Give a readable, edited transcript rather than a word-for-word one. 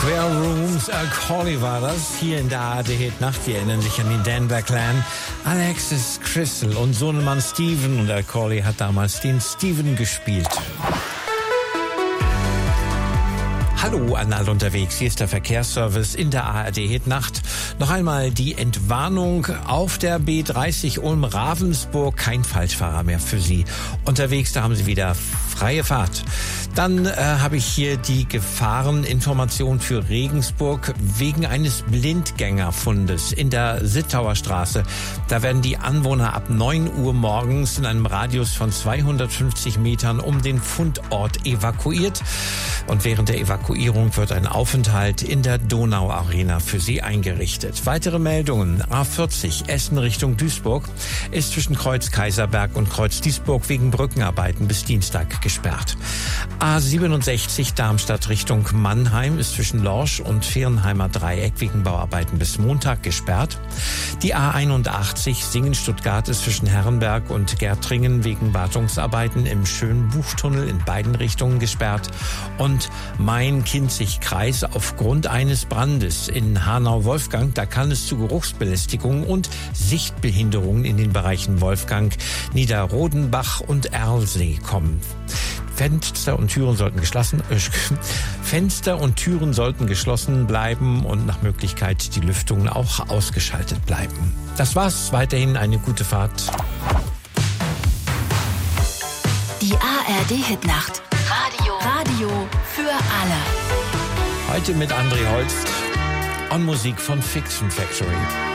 Square Rooms, Corley war das, hier in der ARD Hit Nacht. Die erinnern sich an den Denver Clan. Alexis Crystal und Sohnemann Steven, und Corley hat damals den Steven gespielt. Hallo an alle unterwegs, hier ist der Verkehrsservice in der ARD Hit Nacht. Noch einmal die Entwarnung auf der B30 Ulm-Ravensburg. Kein Falschfahrer mehr für Sie unterwegs, da haben Sie wieder freie Fahrt. Dann habe ich hier die Gefahreninformation für Regensburg wegen eines Blindgängerfundes in der Sittauer Straße. Da werden die Anwohner ab 9 Uhr morgens in einem Radius von 250 Metern um den Fundort evakuiert. Und während der Evakuierung wird ein Aufenthalt in der Donau-Arena für sie eingerichtet. Weitere Meldungen. A40 Essen Richtung Duisburg ist zwischen Kreuz Kaiserberg und Kreuz Duisburg wegen Brückenarbeiten bis Dienstag gesperrt. A67 Darmstadt Richtung Mannheim ist zwischen Lorsch und Viernheimer Dreieck wegen Bauarbeiten bis Montag gesperrt. Die A81 Singen-Stuttgart ist zwischen Herrenberg und Gärtringen wegen Wartungsarbeiten im Schönbuchtunnel in beiden Richtungen gesperrt. Und Main-Kinzig-Kreis aufgrund eines Brandes in Hanau-Wolfgang, da kann es zu Geruchsbelästigungen und Sichtbehinderungen in den Bereichen Wolfgang, Niederrodenbach und Erlsee kommen. Fenster und Türen sollten geschlossen bleiben und nach Möglichkeit die Lüftungen auch ausgeschaltet bleiben. Das war's. Weiterhin eine gute Fahrt. Die ARD Hitnacht. Radio für alle. Heute mit André Holst und Musik von Fiction Factory.